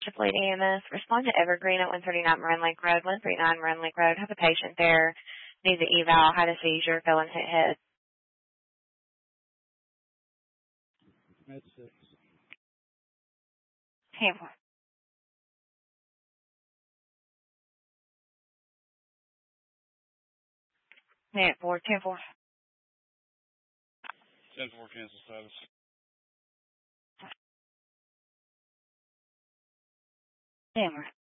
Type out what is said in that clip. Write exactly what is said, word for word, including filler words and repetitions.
Triple Eight A M S. Respond to Evergreen at one thirty-nine Marin Lake Road. one thirty-nine Marin Lake Road. Have a patient there. Needs an eval. Had a seizure. Fell and hit head. Med six. ten four. Med four. ten four. ten four cancel status. ten four.